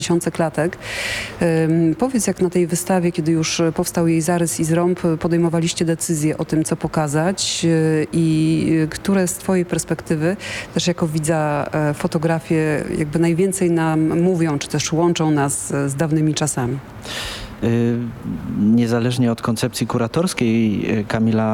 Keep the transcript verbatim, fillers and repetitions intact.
tysiące klatek. Ym, powiedz, jak na tej wystawie, kiedy już powstał jej zarys i zrąb, podejmowaliście decyzję o tym, co pokazać yy, i które z twojej perspektywy, też jako widza e, fotografie, jakby najwięcej nam mówią, czy też łączą nas z dawnymi czasami? Niezależnie od koncepcji kuratorskiej, Kamila